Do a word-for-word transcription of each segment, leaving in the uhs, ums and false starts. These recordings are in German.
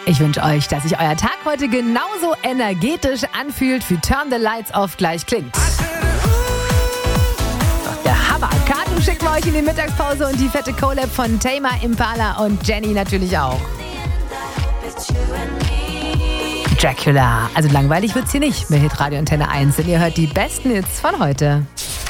Ich wünsche euch, dass sich euer Tag heute genauso energetisch anfühlt, wie Turn the Lights Off gleich klingt. Doch der Hammer. Karten schicken wir euch in die Mittagspause und die fette Collab von Tame Impala und Jenny natürlich auch. Dracula. Also langweilig wird's hier nicht mit Hitradio Antenne eins, denn ihr hört die besten Hits von heute.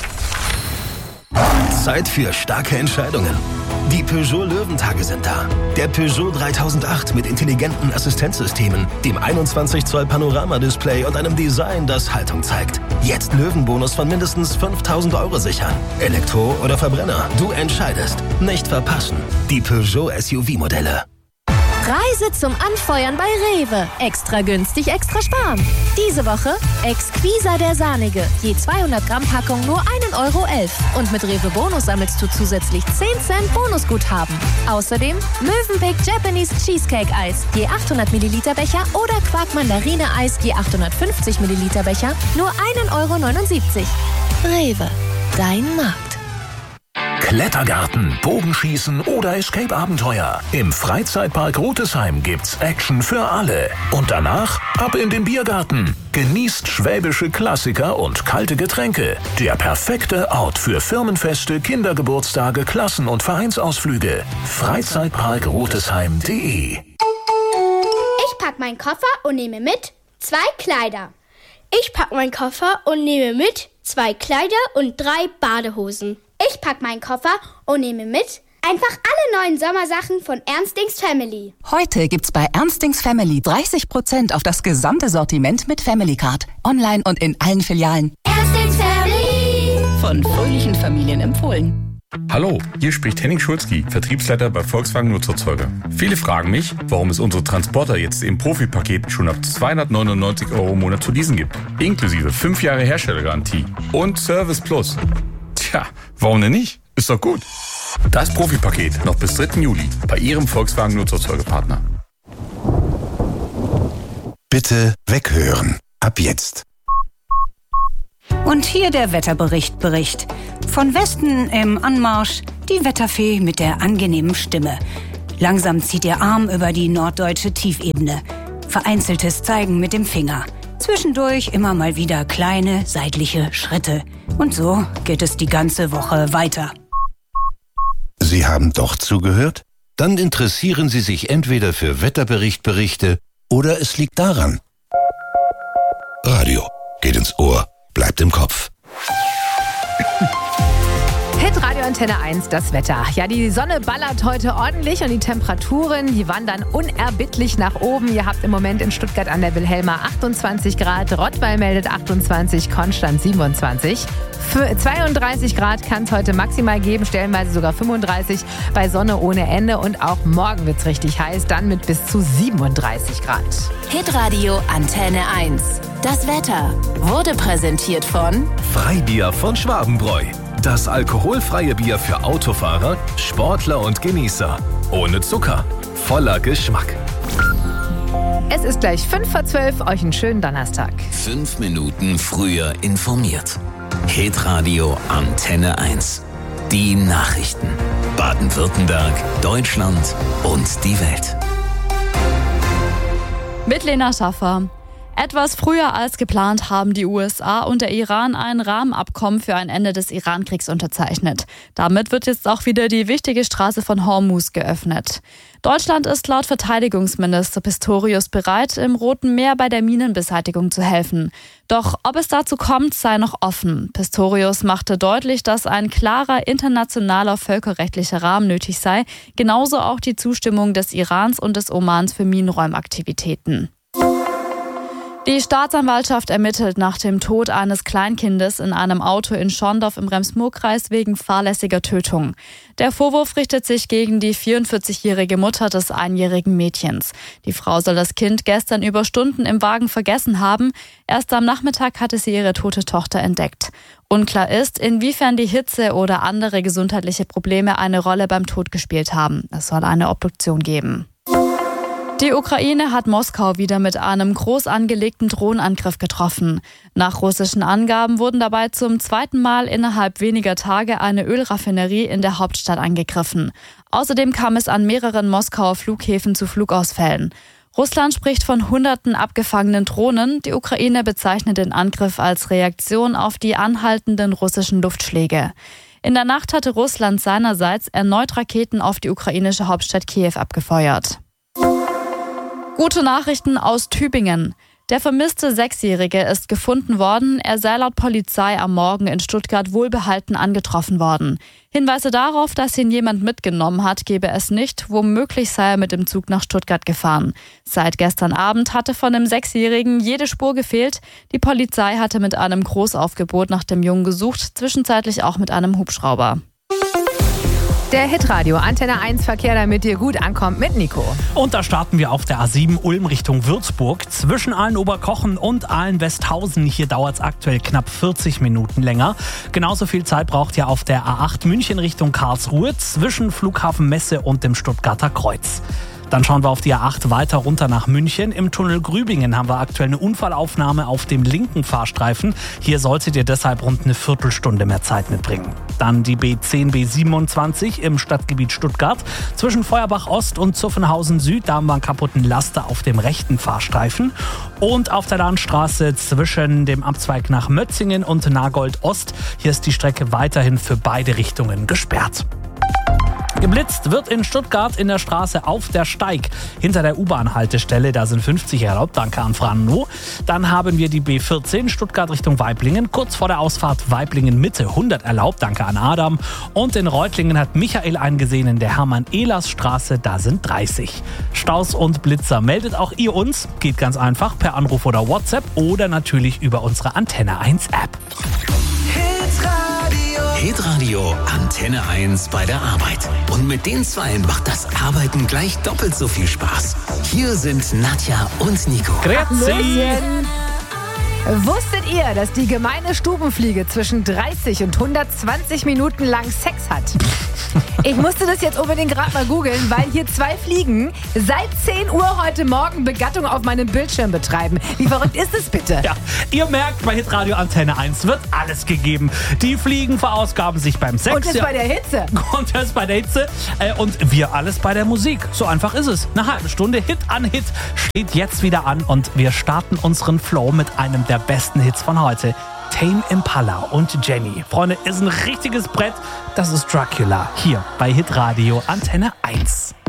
Zeit für starke Entscheidungen. Die Peugeot Löwentage sind da. Der Peugeot dreitausendacht mit intelligenten Assistenzsystemen, dem einundzwanzig Zoll Panoramadisplay und einem Design, das Haltung zeigt. Jetzt Löwenbonus von mindestens fünftausend Euro sichern. Elektro oder Verbrenner, du entscheidest. Nicht verpassen. Die Peugeot S U V-Modelle. Reise zum Anfeuern bei Rewe. Extra günstig, extra sparen. Diese Woche Exquisa der Sahnige. Je zweihundert Gramm Packung nur ein Euro elf. Und mit Rewe Bonus sammelst du zusätzlich zehn Cent Bonusguthaben. Außerdem Mövenpick Japanese Cheesecake Eis. Je achthundert Milliliter Becher oder Quark Mandarine Eis. Je achthundertfünfzig Milliliter Becher. Nur ein Euro neunundsiebzig. Rewe. Dein Markt. Klettergarten, Bogenschießen oder Escape-Abenteuer. Im Freizeitpark Rotesheim gibt's Action für alle. Und danach ab in den Biergarten. Genießt schwäbische Klassiker und kalte Getränke. Der perfekte Ort für Firmenfeste, Kindergeburtstage, Klassen- und Vereinsausflüge. Freizeitpark Rotesheim punkt de. Ich pack meinen Koffer und nehme mit zwei Kleider. Ich pack meinen Koffer und nehme mit zwei Kleider und drei Badehosen. Ich pack meinen Koffer und nehme mit einfach alle neuen Sommersachen von Ernstings Family. Heute gibt's bei Ernstings Family dreißig Prozent auf das gesamte Sortiment mit Family Card. Online und in allen Filialen. Ernstings Family. Von fröhlichen Familien empfohlen. Hallo, hier spricht Henning Schulzki, Vertriebsleiter bei Volkswagen Nutzerzeuger. Viele fragen mich, warum es unsere Transporter jetzt im Profipaket schon ab zweihundertneunundneunzig Euro im Monat zu leasen gibt. Inklusive fünf Jahre Herstellergarantie und Service Plus. Tja, warum denn nicht? Ist doch gut. Das Profipaket noch bis dritten Juli bei Ihrem Volkswagen Nutzerzeugerpartner. Bitte weghören. Ab jetzt. Und hier der Wetterbericht Bericht. Von Westen im Anmarsch die Wetterfee mit der angenehmen Stimme. Langsam zieht ihr Arm über die norddeutsche Tiefebene. Vereinzeltes Zeigen mit dem Finger. Zwischendurch immer mal wieder kleine seitliche Schritte. Und so geht es die ganze Woche weiter. Sie haben doch zugehört? Dann interessieren Sie sich entweder für Wetterberichtberichte oder es liegt daran. Radio geht ins Ohr, bleibt im Kopf. Hitradio Antenne eins, das Wetter. Ja, die Sonne ballert heute ordentlich und die Temperaturen, die wandern unerbittlich nach oben. Ihr habt im Moment in Stuttgart an der Wilhelma achtundzwanzig Grad, Rottweil meldet achtundzwanzig, Konstanz siebenundzwanzig. Für zweiunddreißig Grad kann es heute maximal geben, stellenweise sogar fünfunddreißig bei Sonne ohne Ende. Und auch morgen wird es richtig heiß, dann mit bis zu siebenunddreißig Grad. Hitradio Antenne eins. Das Wetter wurde präsentiert von Freibier von Schwabenbräu. Das alkoholfreie Bier für Autofahrer, Sportler und Genießer. Ohne Zucker, voller Geschmack. Es ist gleich fünf vor zwölf, euch einen schönen Donnerstag. Fünf Minuten früher informiert. Hitradio Antenne eins. Die Nachrichten. Baden-Württemberg, Deutschland und die Welt. Mit Lena Schaffer. Etwas früher als geplant haben die U S A und der Iran ein Rahmenabkommen für ein Ende des Iran-Kriegs unterzeichnet. Damit wird jetzt auch wieder die wichtige Straße von Hormuz geöffnet. Deutschland ist laut Verteidigungsminister Pistorius bereit, im Roten Meer bei der Minenbeseitigung zu helfen. Doch ob es dazu kommt, sei noch offen. Pistorius machte deutlich, dass ein klarer internationaler völkerrechtlicher Rahmen nötig sei, genauso auch die Zustimmung des Irans und des Omans für Minenräumaktivitäten. Die Staatsanwaltschaft ermittelt nach dem Tod eines Kleinkindes in einem Auto in Schorndorf im Rems-Murr-Kreis wegen fahrlässiger Tötung. Der Vorwurf richtet sich gegen die vierundvierzigjährige Mutter des einjährigen Mädchens. Die Frau soll das Kind gestern über Stunden im Wagen vergessen haben. Erst am Nachmittag hatte sie ihre tote Tochter entdeckt. Unklar ist, inwiefern die Hitze oder andere gesundheitliche Probleme eine Rolle beim Tod gespielt haben. Es soll eine Obduktion geben. Die Ukraine hat Moskau wieder mit einem groß angelegten Drohnenangriff getroffen. Nach russischen Angaben wurden dabei zum zweiten Mal innerhalb weniger Tage eine Ölraffinerie in der Hauptstadt angegriffen. Außerdem kam es an mehreren Moskauer Flughäfen zu Flugausfällen. Russland spricht von hunderten abgefangenen Drohnen. Die Ukraine bezeichnet den Angriff als Reaktion auf die anhaltenden russischen Luftschläge. In der Nacht hatte Russland seinerseits erneut Raketen auf die ukrainische Hauptstadt Kiew abgefeuert. Gute Nachrichten aus Tübingen. Der vermisste Sechsjährige ist gefunden worden. Er sei laut Polizei am Morgen in Stuttgart wohlbehalten angetroffen worden. Hinweise darauf, dass ihn jemand mitgenommen hat, gebe es nicht. Womöglich sei er mit dem Zug nach Stuttgart gefahren. Seit gestern Abend hatte von dem Sechsjährigen jede Spur gefehlt. Die Polizei hatte mit einem Großaufgebot nach dem Jungen gesucht, zwischenzeitlich auch mit einem Hubschrauber. Der Hitradio Antenne eins Verkehr, damit ihr gut ankommt mit Nico. Und da starten wir auf der A sieben Ulm Richtung Würzburg. Zwischen Aalen-Oberkochen und Aalen-Westhausen. Hier dauert es aktuell knapp vierzig Minuten länger. Genauso viel Zeit braucht ihr auf der A acht München Richtung Karlsruhe zwischen Flughafen Messe und dem Stuttgarter Kreuz. Dann schauen wir auf die A acht weiter runter nach München. Im Tunnel Grübingen haben wir aktuell eine Unfallaufnahme auf dem linken Fahrstreifen. Hier solltet ihr deshalb rund eine Viertelstunde mehr Zeit mitbringen. Dann die B zehn B siebenundzwanzig im Stadtgebiet Stuttgart. Zwischen Feuerbach Ost und Zuffenhausen Süd, da haben wir einen kaputten Laster auf dem rechten Fahrstreifen. Und auf der Landstraße zwischen dem Abzweig nach Mötzingen und Nagold Ost. Hier ist die Strecke weiterhin für beide Richtungen gesperrt. Geblitzt wird in Stuttgart in der Straße auf der Steig hinter der U-Bahn-Haltestelle. Da sind fünfzig erlaubt, danke an Frano. Dann haben wir die B vierzehn Stuttgart Richtung Waiblingen. Kurz vor der Ausfahrt Waiblingen Mitte hundert erlaubt, danke an Adam. Und in Reutlingen hat Michael eingesehen in der Hermann-Ehlers-Straße. Da sind dreißig. Staus und Blitzer meldet auch ihr uns. Geht ganz einfach per Anruf oder WhatsApp oder natürlich über unsere Antenne eins App. Hitradio Antenne eins bei der Arbeit. Und mit den Zweien macht das Arbeiten gleich doppelt so viel Spaß. Hier sind Nadja und Nico. Grüezi. Wusstet ihr, dass die gemeine Stubenfliege zwischen dreißig und hundertzwanzig Minuten lang Sex hat? Ich musste das jetzt unbedingt gerade mal googeln, weil hier zwei Fliegen seit zehn Uhr heute Morgen Begattung auf meinem Bildschirm betreiben. Wie verrückt ist es bitte? Ja, ihr merkt, bei Hitradio Antenne eins wird alles gegeben. Die Fliegen verausgaben sich beim Sex. Und das ja. bei der Hitze. Und das bei der Hitze. Äh, und wir alles bei der Musik. So einfach ist es. Eine halbe Stunde Hit an Hit steht jetzt wieder an und wir starten unseren Flow mit einem der besten Hits von heute. Tame Impala und Jenny. Freunde, ist ein richtiges Brett. Das ist Dracula hier bei Hitradio Antenne eins.